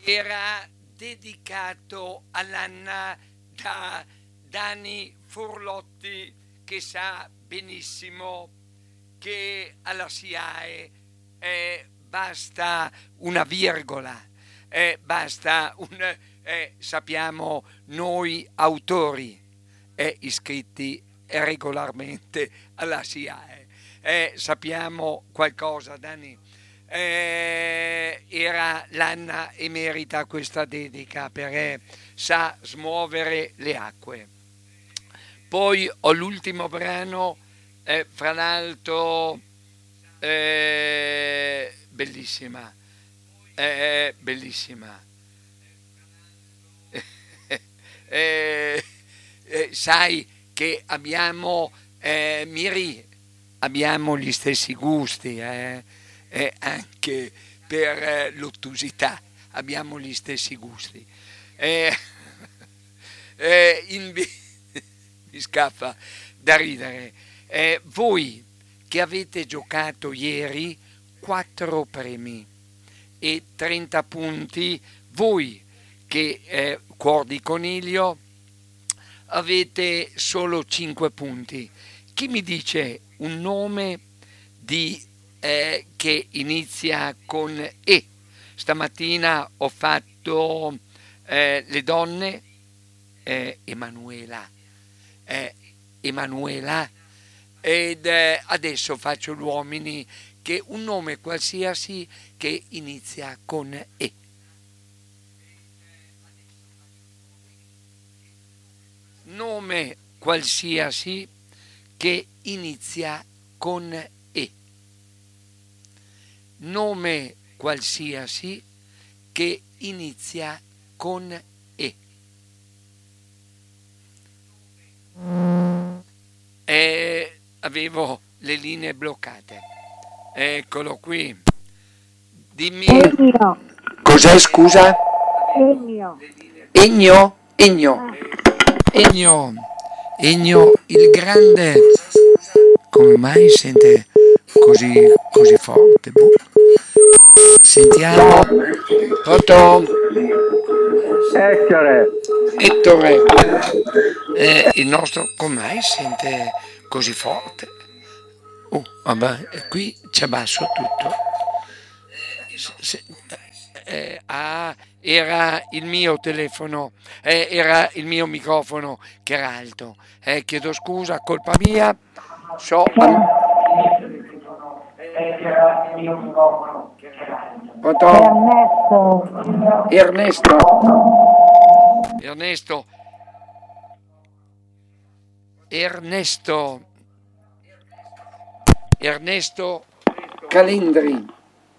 era dedicato all'Anna da Dani Furlotti, che sa benissimo che alla SIAE basta una virgola, basta sappiamo noi autori iscritti regolarmente alla SIAE, sappiamo qualcosa, Dani. Era l'Anna e merita questa dedica perché sa smuovere le acque. Poi ho l'ultimo brano, fra l'altro bellissima, bellissima. Sai che abbiamo Miri, abbiamo gli stessi gusti, anche per l'ottusità abbiamo gli stessi gusti. Mi scappa da ridere. Voi che avete giocato ieri 4 premi e 30 punti, voi che Cuor di Coniglio avete solo 5 punti. Chi mi dice un nome che inizia con E? Stamattina ho fatto le donne, Emanuela, ed adesso faccio gli uomini, che un nome qualsiasi che inizia con E. Nome qualsiasi che inizia con E. Nome qualsiasi che inizia con E. Avevo le linee bloccate. Eccolo qui. Dimmi. Ennio. Cos'è, scusa? Ennio. Ennio? Ennio il grande. Come mai sente così forte? Sentiamo. Pronto? Ettore. Il nostro come mai sente così forte? Vabbè, qui c'è basso tutto. Era il mio telefono, era il mio microfono che era alto. Chiedo scusa, colpa mia. Ernesto Calendri.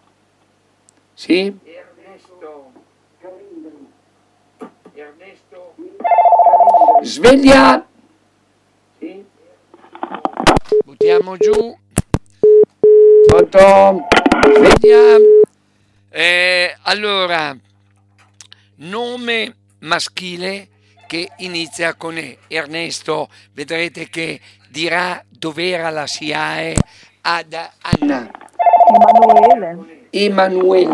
Sì? Sveglia! Buttiamo giù. Pronto? Sveglia! Allora, nome maschile che inizia con E. Ernesto, vedrete che dirà dov'era la SIAE ad Anna. Emanuele.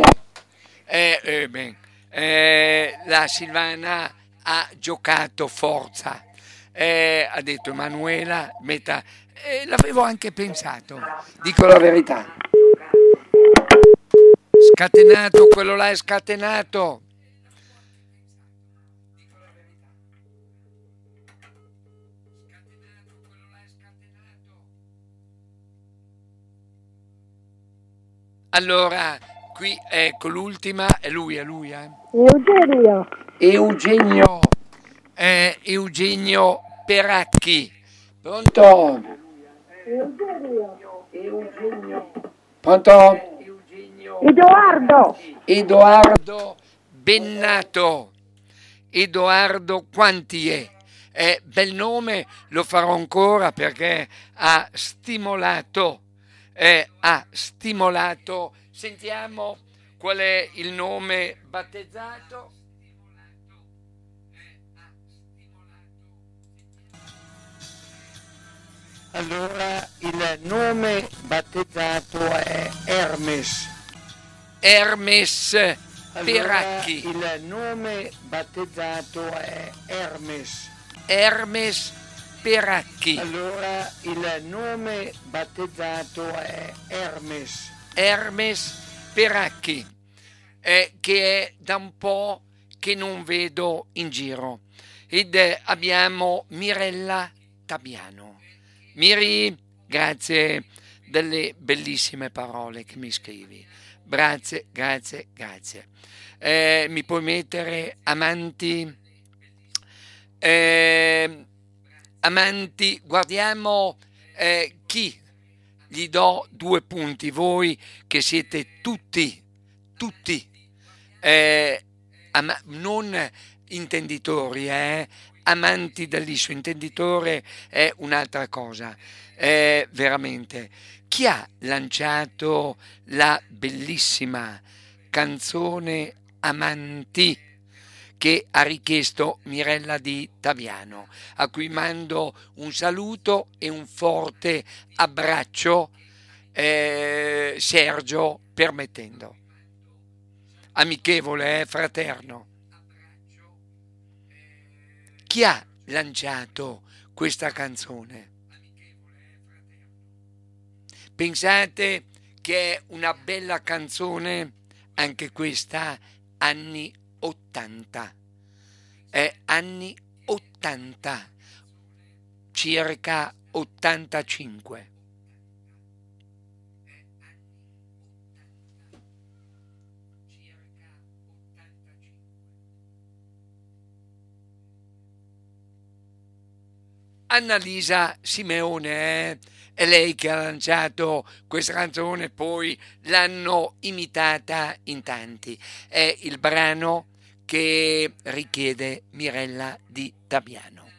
La Silvana ha giocato forza. Ha detto Emanuela, l'avevo anche pensato, dico la verità. Scatenato, quello là è scatenato. Allora, qui ecco l'ultima, è lui. Eugenio Peracchi. Pronto? Pronto? Edoardo Bennato. Edoardo Quantie. Bel nome, lo farò ancora perché ha stimolato. Sentiamo qual è il nome battezzato. Allora, il nome battezzato è Hermes Peracchi. Il nome battezzato è Hermes. Hermes Peracchi. Allora, il nome battezzato è Hermes. Hermes Peracchi, che è da un po' che non vedo in giro. Ed abbiamo Mirella Tabiano. Miri, grazie delle bellissime parole che mi scrivi. Grazie, grazie, grazie. Mi puoi mettere amanti? Amanti, guardiamo chi gli do 2 punti, voi che siete tutti, non intenditori, amanti dell'Iso. Intenditore è un'altra cosa, veramente. Chi ha lanciato la bellissima canzone Amanti che ha richiesto Mirella di Taviano, a cui mando un saluto e un forte abbraccio, Sergio, permettendo. Amichevole, fraterno. Chi ha lanciato questa canzone? Pensate che è una bella canzone, anche questa, anni 80. È anni 80, circa 85. Annalisa Simeone, è lei che ha lanciato questa canzone, poi l'hanno imitata in tanti. È il brano che richiede Mirella di Tabiano.